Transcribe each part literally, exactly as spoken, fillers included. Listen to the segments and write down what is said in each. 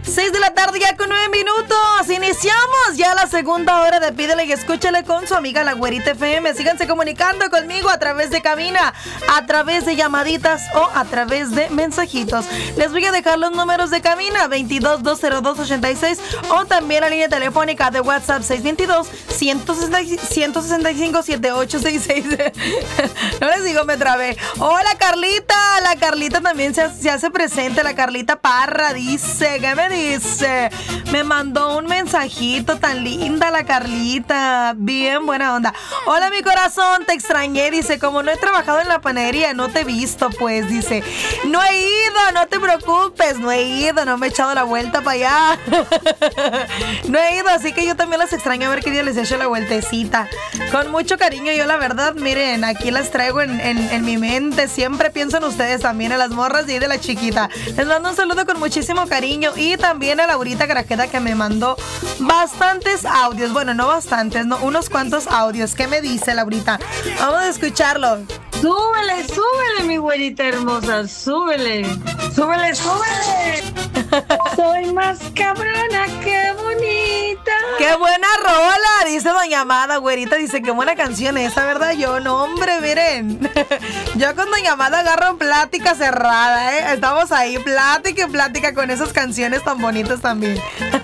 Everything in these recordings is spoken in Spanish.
seis de la tarde ya con nueve minutos. Iniciamos ya la segunda hora de Pídele y Escúchale con su amiga La Güerita F M. Síganse comunicando conmigo a través de cabina, a través de llamaditas o a través de mensajitos. Les voy a dejar los números de cabina veintidós, dos cero dos, ochenta y seis o también la línea telefónica de WhatsApp seis dos dos, uno seis cinco, siete ocho seis seis. No les digo, me trabé. Hola Carlita, la Carlita también se, se hace presente, la Carlita Parra dice, ¿qué me dice? Me mandó un mensajito tan linda la Carlita, bien buena onda. Hola mi corazón, te extrañé, dice, como no he trabajado en la panadería, no te he visto, pues, dice, no he ido, no te preocupes, no he ido, no me he echado la vuelta para allá. No he ido, así que yo también las extraño, a ver qué día les echo la vueltecita. Con mucho cariño, yo la verdad, miren, aquí las traigo en, en, en mi mente, siempre pienso en ustedes también, en las morras y de la chiquita. Les mando un saludo con muchísimo cariño y también a Laurita Grajeda que me mandó bastantes audios, bueno, no bastantes, no, unos cuantos audios. ¿Qué me dice Laurita? Vamos a escucharlo. Súbele, súbele, mi güerita hermosa, súbele, súbele, súbele. Soy más cabrona que bonita. ¡Qué buena rola! Dice Doña Amada, güerita, dice, qué buena canción esa, ¿verdad? Yo, no, hombre, miren. Yo con Doña Amada agarro plática cerrada, ¿eh? Estamos ahí, plática y plática con esas canciones tan bonitas también.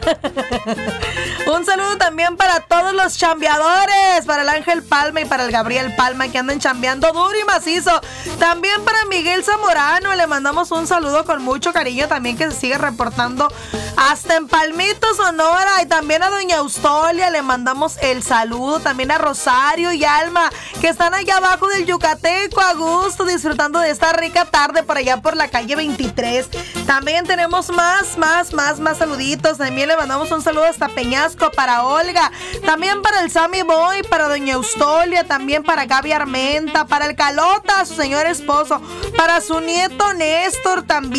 Un saludo también para todos los chambeadores, para el Ángel Palma y para el Gabriel Palma que andan chambeando duro y macizo. También para Miguel Zamorano, le mandamos un saludo con mucho cariño también que se sigue reportando hasta en Palmito, Sonora. Y también a Doña Austolia le mandamos el saludo, también a Rosario y Alma que están allá abajo del Yucateco a gusto disfrutando de esta rica tarde por allá por la calle veintitrés. También tenemos más, más, más, más saluditos. También le mandamos un saludo hasta Peñasco para Olga, también para el Sammy Boy, para Doña Austolia, también para Gaby Armenta, para el Calota, su señor esposo, para su nieto Néstor también.